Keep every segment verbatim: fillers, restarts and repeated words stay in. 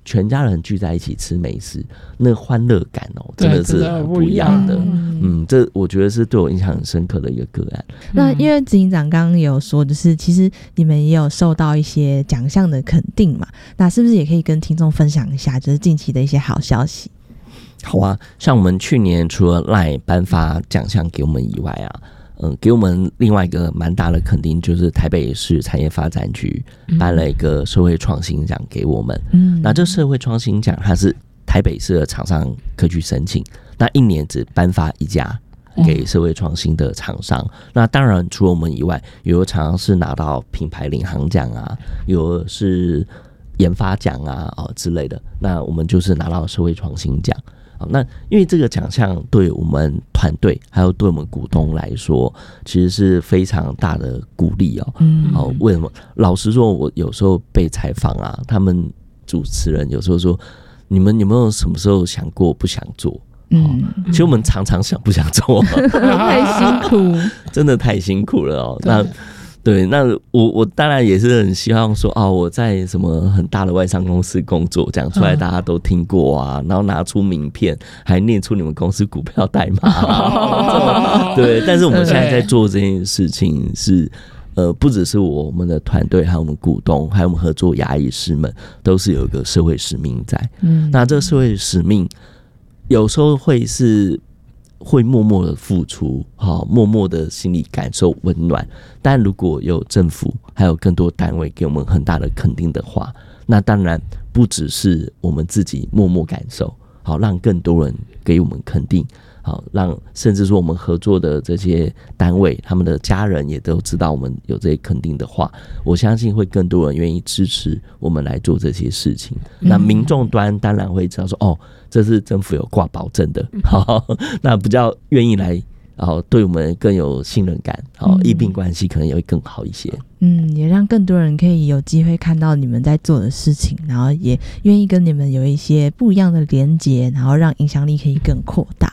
全家人聚在一起吃美食，那欢乐感哦，真的是很不一样的。嗯, 嗯，这我觉得是对我印象很深刻的一个个案。 那因为执行长刚刚有说，就是其实你们也有受到一些奖项的肯定嘛，那是不是也可以跟听众分享一下，就是近期的一些好消息？ 好啊，像我们去年除了 LINE 颁发奖项给我们以外啊，嗯，给我们另外一个蛮大的肯定，就是台北市产业发展局颁了一个社会创新奖给我们。嗯，那这社会创新奖它是台北市的厂商可以去申请，那一年只颁发一家给社会创新的厂商。嗯、那当然除了我们以外，有的厂商是拿到品牌领航奖啊，有的是研发奖啊、哦、之类的。那我们就是拿到社会创新奖。那因为这个奖项对我们团队还有对我们股东来说，其实是非常大的鼓励哦。嗯，哦，为什么？老实说，我有时候被采访啊，他们主持人有时候说，你们有没有什么时候想过不想做？嗯，其实我们常常想不想做， 太辛苦， 真的太辛苦了哦。那对，那我我当然也是很希望说，哦，我在什么很大的外商公司工作，讲出来大家都听过啊，然后拿出名片，还念出你们公司股票代码、啊，对。但是我们现在在做这件事情是，呃，不只是我们的团队，还有我们股东，还有我们合作牙医师们，都是有一个社会使命在。嗯，那这个社会使命有时候会是。会默默的付出，默默的心里感受温暖。但如果有政府还有更多单位给我们很大的肯定的话，那当然不只是我们自己默默感受，好让更多人给我们肯定，好让甚至说我们合作的这些单位，他们的家人也都知道我们有这些肯定的话，我相信会更多人愿意支持我们来做这些事情。嗯、那民众端当然会知道说，哦。这是政府有挂保证的，好，那比较愿意来，然后对我们更有信任感，好，医病关系可能也会更好一些。 嗯，也让更多人可以有机会看到你们在做的事情，然后也愿意跟你们有一些不一样的连结，然后让影响力可以更扩大。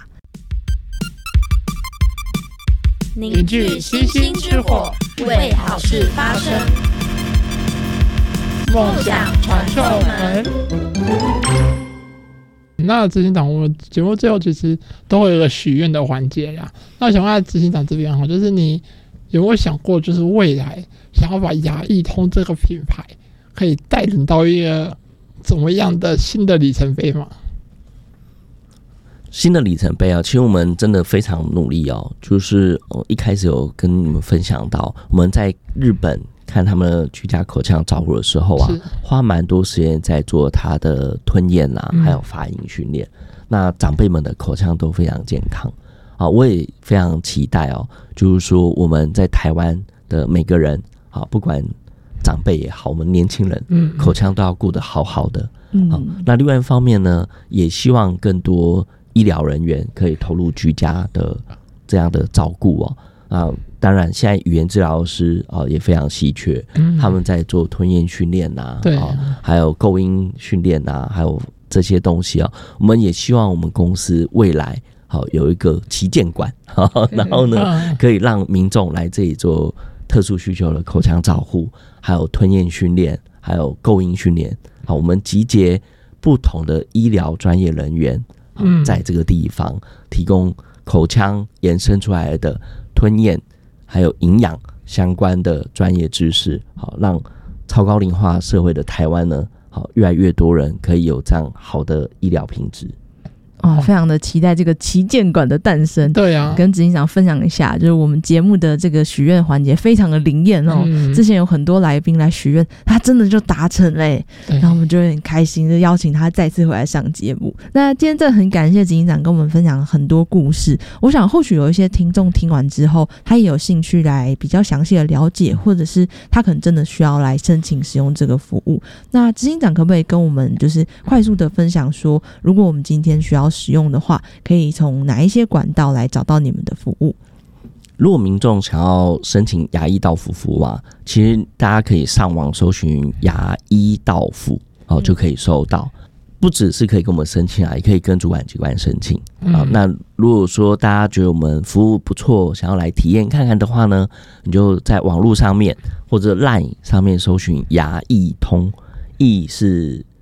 凝聚星星之火，为好事发声，梦想传送门。 那执行长，我们节目最后其实都会有个许愿的环节呀。那想问下执行长这边哈，就是你有没有想过，就是未来想要把牙易通这个品牌可以带领到一个怎么样的新的里程碑吗？ 新的里程碑啊，其实我们真的非常努力哦。就是呃一开始有跟你们分享到，我们在日本看他们的居家口腔照护的时候啊，花蛮多时间在做他的吞咽啊，还有发音训练。嗯、那长辈们的口腔都非常健康啊，我也非常期待哦，就是说我们在台湾的每个人啊，不管长辈也好，我们年轻人，嗯，口腔都要顾得好好的。嗯、啊，那另外一方面呢，也希望更多医疗人员可以投入居家的这样的照顾哦。啊，当然，现在语言治疗师啊、呃、也非常稀缺，嗯、他们在做吞咽训练呐，对、啊，还有构音训练呐，还有这些东西啊，我们也希望我们公司未来好、啊、有一个旗舰馆，然后呢，可以让民众来这里做特殊需求的口腔照护，还有吞咽训练，还有构音训练。好，我们集结不同的医疗专业人员，啊、在这个地方提供口腔延伸出来的吞咽还有营养相关的专业知识，好让超高龄化社会的台湾呢，好越来越多人可以有这样好的医疗品质。 哦，非常的期待这个旗舰馆的诞生。对啊，跟执行长分享一下，就是我们节目的这个许愿环节非常的灵验哦。嗯、之前有很多来宾来许愿，他真的就达成嘞，然后我们就会很开心的邀请他再次回来上节目。那今天真的很感谢执行长跟我们分享很多故事，我想或许有一些听众听完之后，他也有兴趣来比较详细的了解，或者是他可能真的需要来申请使用这个服务。那执行长可不可以跟我们就是快速的分享说，如果我们今天需要使用的话，可以从哪一些管道来找到你们的服务？ 如果民众想要申请牙医到府服务啊，其实大家可以上网搜寻牙医到府、哦、就可以收到。不只是可以跟我们申请啊，也可以跟主管机关申请、嗯啊、那如果说大家觉得我们服务不错，想要来体验看看的话呢，你就在网络上面或者 LINE 上面搜寻牙易通，易是